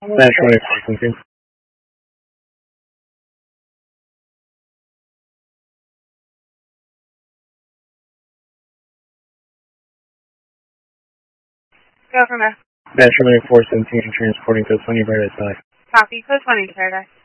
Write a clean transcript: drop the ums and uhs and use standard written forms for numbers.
National 2417. Go from there. National 2417 transporting to 20 Paradise High. Copy. Code 20 Paradise.